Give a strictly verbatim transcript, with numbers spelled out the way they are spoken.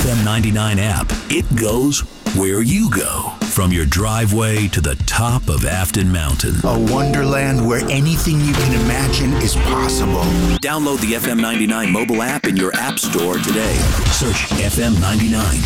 M ninety-nine app. It goes where you go. From your driveway to the top of Afton Mountain. A wonderland where anything you can imagine is possible. Download the F M ninety-nine mobile app in your app store today. Search F M ninety-nine.